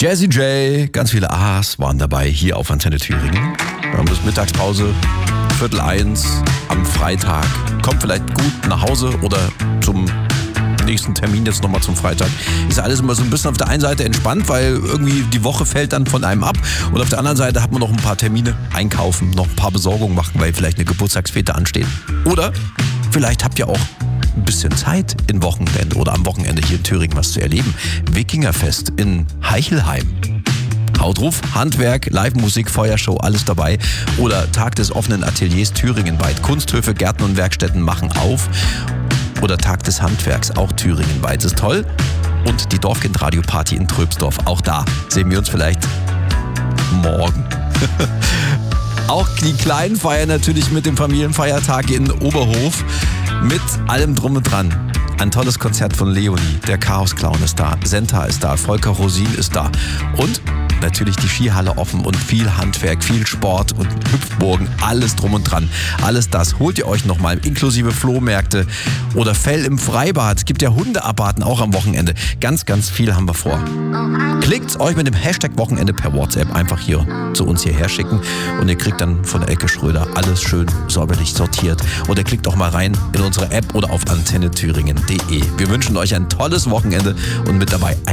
Jazzy J, ganz viele A's waren dabei hier auf Antenne Thüringen. Wir haben bis Mittagspause, 12:45 am Freitag. Kommt vielleicht gut nach Hause oder zum nächsten Termin jetzt nochmal zum Freitag. Ist alles immer so ein bisschen auf der einen Seite entspannt, weil irgendwie die Woche fällt dann von einem ab. Und auf der anderen Seite hat man noch ein paar Termine einkaufen, noch ein paar Besorgungen machen, weil vielleicht eine Geburtstagsfete ansteht. Oder vielleicht habt ihr auch ein bisschen Zeit im Wochenende oder am Wochenende hier in Thüringen was zu erleben. Wikingerfest in Heichelheim. Hautruf, Handwerk, Live-Musik, Feuershow, alles dabei. Oder Tag des offenen Ateliers thüringenweit. Kunsthöfe, Gärten und Werkstätten machen auf. Oder Tag des Handwerks, auch thüringenweit. Das ist toll. Und die Dorfkind-Radio-Party in Tröbsdorf, auch da sehen wir uns vielleicht morgen. Auch die Kleinen feiern natürlich mit dem Familienfeiertag in Oberhof mit allem drum und dran. Ein tolles Konzert von Leonie, der Chaos-Clown ist da, Senta ist da, Volker Rosin ist da und natürlich die Skihalle offen und viel Handwerk, viel Sport und Hüpfburgen, alles drum und dran. Alles das holt ihr euch nochmal, inklusive Flohmärkte oder Fell im Freibad. Es gibt ja Hundeabarten auch am Wochenende. Ganz, ganz viel haben wir vor. Klickt's euch mit dem Hashtag Wochenende per WhatsApp einfach hier zu uns hierher schicken und ihr kriegt dann von Elke Schröder alles schön säuberlich sortiert. Oder klickt auch mal rein in unsere App oder auf antennethüringen.de. Wir wünschen euch ein tolles Wochenende und mit dabei ein